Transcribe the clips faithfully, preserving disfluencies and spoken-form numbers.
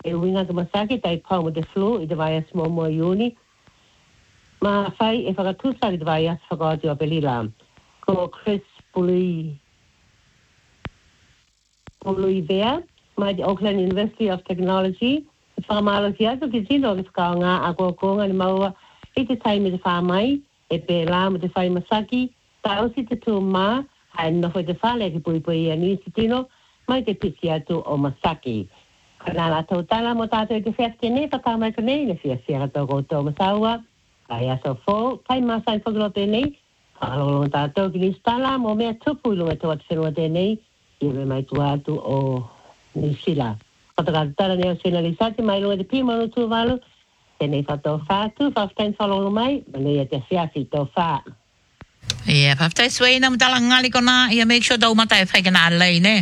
e winga ka masaki tai pau mo te flu i te vai as mo mo iuni. Ma fai e whakatusa i te vai as whakaoti o Pelila. Ko Chris Pului Pului Vea, mai te Auckland University of Technology. E whakamalo ki atu ki tino ki whakaonga a kua konga ni maua i te taimi te whamai e pe la mo te whai masaki. Ta osi te tū mā, hai nofo te whale ki pui pui a ni si tino, mai te piti atu o masaki. Kana la tau tala mo tātou i te whiafte ne, whakamai ka nei, ne whia whia tau koutou masaua. Kai aso fō, kai masai whakalote nei, whakalolong tātou ki ni stala, mo mea tupu ilunga tau atu whenua tēnei, i me mai tu atu o New Zealand. Kata tala neo sena li sati, mai ilunga te pimanu tu walu, tēnei whatau whātu, whaftain whalolo mai, manei te whiafi tau whā. Ia, whaftai sway na mtala ngali kona, ia make sure tau matai whaikana alei, ne?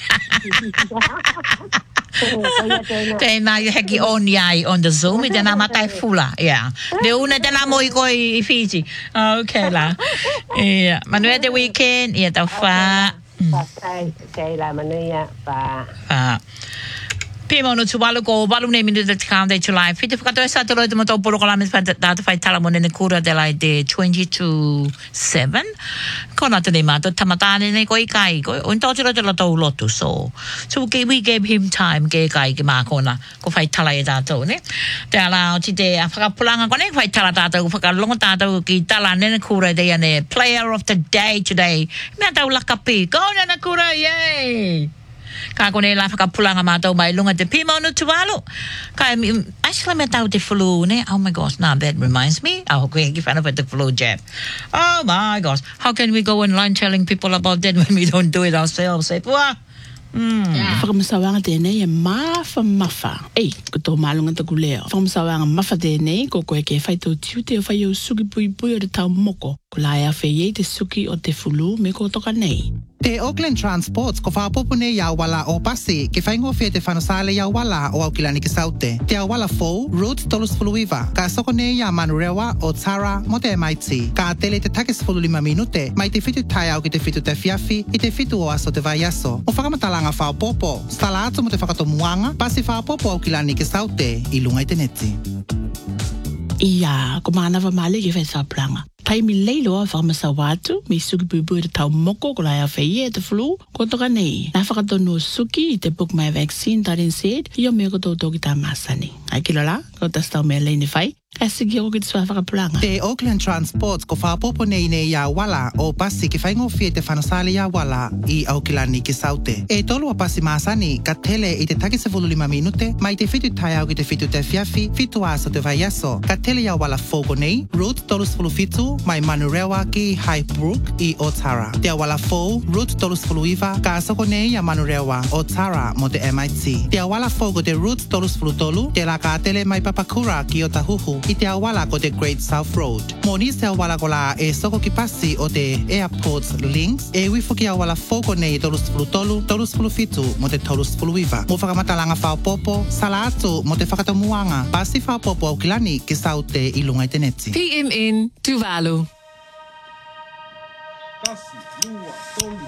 Tēnā i heki oni ai on the Zoom, i tēnā matai fula, yeah. De una tēnā mo i koi i Fiji. Okay la. Yeah. Manua te weekend, ia tau wha. Whaftai, kei la manuia, wha. Wha. Pimo no tuwalu ko walu ne minu te kāndei July. White whakatoe sa te roi te mato poro kalamis tāta whai tala mo nene kura de lai de twenty to seven. Ko nata ne mātou tamatane ne ko i kai. Ko o ntote roi te la tau lotu. So, so we gave him time ke kai ki mā kona. Ko whai tala e tātou ne. Te ala o ti te whakapulanga ko ne whai tala tātou. Whakalonga tātou ki tala nene kura de ane. Player of the day today. Mea tau lakapi. Ko nene kura, yay! Ka kone la whakapulanga mātou mai lunga te pimo no tuwalo. Ka actually me tau te flu, ne? Oh my gosh, nah, that reminds me. Oh, koe ki whanau the flu jab. Oh my gosh, how can we go online telling people about that when we don't do it ourselves? Eh, pua? Mm. Whakamasawanga tēnei e mafa mafa. Ei, ko tō mālunga taku leo. Whakamasawanga mafa tēnei, ko koe ke whai tō tiu te whai au suki pui pui o te tau moko. Ko lai a whei te suki o te fulu me ko toka nei. Te Auckland Transports ko whapopu nei ia wala o pasi ke whaingo whia te whanasale ia wala o Aukilani ki Saute. Te awala fou, Route Tolus Fuluiva. Ka soko nei ia Manurewa o Tara mo te M I T. Ka atele te takes fulu lima minute, mai te fitu tai au ki te fitu te fiafi, i te fitu o aso te vai aso. O whakamatalanga whaopopo, stala atu mo te whakatomuanga, pasi whaopopo Aukilani ki Saute, i lunga i te neti. Ia, ko mānawa male ki whai sāpranga. Taimi leilo a whakamasawā atu, me suki pui te tau moko ko lai a whai e te flu, ko toka nei. Nā whakatono suki i te book my vaccine tarin said, i o mea ko tō tōki tā māsani. Ai kilo la, ko tastau mea leini whai. Asiki o ki te swa whakapulanga. Te Auckland Transports ko whapopo nei nei ia wala o pasi ki whaingo whia te whanasale ia wala i Aukilani ki Saute. E tolu a pasi māsani ka tele i te takise fulu lima minute, mai te fitu tai au ki te fitu te fiafi, fitu aso te vai aso. Ka tele ia wala fōko nei, Route Tolus Fulu Fitu, mai Manurewa ki Highbrook i Otara. Te awala fōu, Route Tolus Fuluiva, ka asoko nei a Manurewa o Tara mo te M I T. Te awala fōu ko te Route Tolus Fulutolu, te la ka tele mai Papakura ki o Tahuhu, i te awala ko te Great South Road. Moni se awala ko la e soko ki pasi o te Airports Links, e wifo ki awala fōu ko nei Tolus Fulutolu, Tolus Fulufitu mo te Tolus Fuluiva. Mo whakamatalanga whaopopo, sala atu mo te whakatamuanga, pasi whaopopo Aukilani ki Saute i lunga i te neti. P M N Tuvalu. Kasi, lua, tolu,